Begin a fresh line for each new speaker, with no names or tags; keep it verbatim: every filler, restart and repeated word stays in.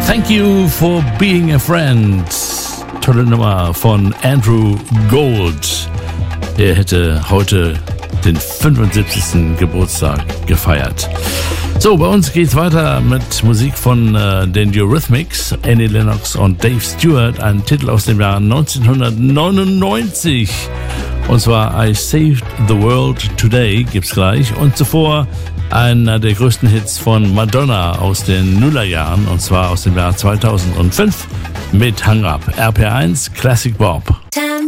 Thank You for Being a Friend. Tolle Nummer von Andrew Gold. Er hätte heute den fünfundsiebzigsten Geburtstag gefeiert. So, bei uns geht's weiter mit Musik von äh, den Eurythmics, Annie Lennox und Dave Stewart, ein Titel aus dem Jahr neunzehnhundertneunundneunzig. Und zwar I Saved the World Today gibt's gleich. Und zuvor einer der größten Hits von Madonna aus den Nullerjahren, und zwar aus dem Jahr zweitausendfünf mit Hang Up. R P eins Classic Bob.